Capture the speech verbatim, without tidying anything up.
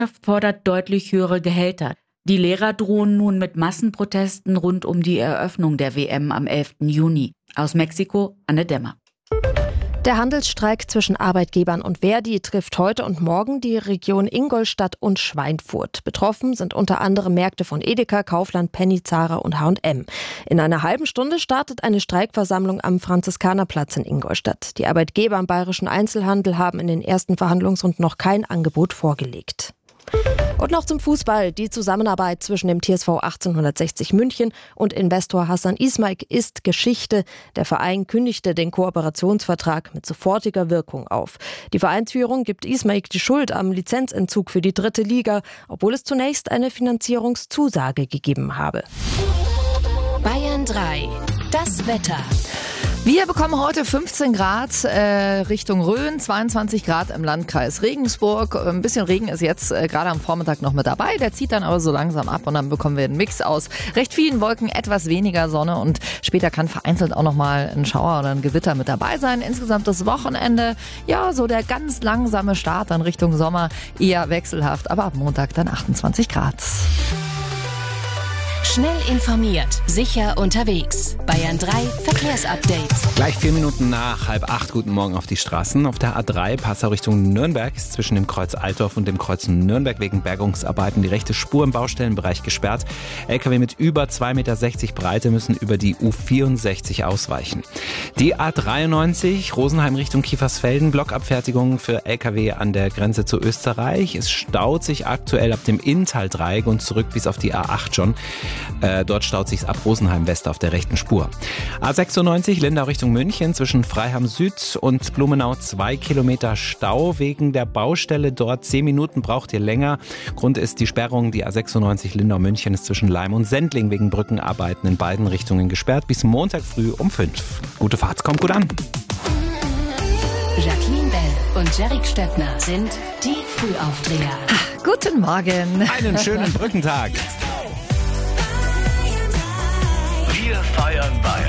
fordert deutlich höhere Gehälter. Die Lehrer drohen nun mit Massenprotesten rund um die Eröffnung der W M am elften Juni. Aus Mexiko, Anne Dämmer. Der Handelsstreik zwischen Arbeitgebern und Verdi trifft heute und morgen die Region Ingolstadt und Schweinfurt. Betroffen sind unter anderem Märkte von Edeka, Kaufland, Penny, Zara und H und M. In einer halben Stunde startet eine Streikversammlung am Franziskanerplatz in Ingolstadt. Die Arbeitgeber im bayerischen Einzelhandel haben in den ersten Verhandlungsrunden noch kein Angebot vorgelegt. Und noch zum Fußball. Die Zusammenarbeit zwischen dem T S V achtzehnhundertsechzig München und Investor Hassan Ismaik ist Geschichte. Der Verein kündigte den Kooperationsvertrag mit sofortiger Wirkung auf. Die Vereinsführung gibt Ismaik die Schuld am Lizenzentzug für die dritte Liga, obwohl es zunächst eine Finanzierungszusage gegeben habe. Bayern drei. Das Wetter. Wir bekommen heute fünfzehn Grad äh, Richtung Rhön, zweiundzwanzig Grad im Landkreis Regensburg. Ein bisschen Regen ist jetzt äh, gerade am Vormittag noch mit dabei. Der zieht dann aber so langsam ab und dann bekommen wir einen Mix aus recht vielen Wolken, etwas weniger Sonne und später kann vereinzelt auch noch mal ein Schauer oder ein Gewitter mit dabei sein. Insgesamt das Wochenende, ja, so der ganz langsame Start dann Richtung Sommer, eher wechselhaft, aber ab Montag dann achtundzwanzig Grad. Schnell informiert, sicher unterwegs. Bayern drei Verkehrsupdate. Gleich vier Minuten nach halb acht. Guten Morgen auf die Straßen. Auf der A drei Passau Richtung Nürnberg ist zwischen dem Kreuz Altdorf und dem Kreuz Nürnberg wegen Bergungsarbeiten die rechte Spur im Baustellenbereich gesperrt. L K W mit über zwei Meter sechzig Breite müssen über die U vierundsechzig ausweichen. Die A dreiundneunzig Rosenheim Richtung Kiefersfelden. Blockabfertigung für L K W an der Grenze zu Österreich. Es staut sich aktuell ab dem Inntal-Dreieck und zurück bis auf die A acht schon. Äh, dort staut sich's ab Rosenheim West auf der rechten Spur. A sechsundneunzig Lindau Richtung München zwischen Freiham Süd und Blumenau zwei Kilometer Stau wegen der Baustelle dort. Zehn Minuten braucht ihr länger. Grund ist die Sperrung. Die A sechsundneunzig Lindau München ist zwischen Leim und Sendling wegen Brückenarbeiten in beiden Richtungen gesperrt. Bis Montag früh um fünf. Gute Fahrt, kommt gut an. Jacqueline Bell und Jerick Stettner sind die Frühaufdreher. Guten Morgen. Einen schönen Brückentag. Wir feiern Bayern.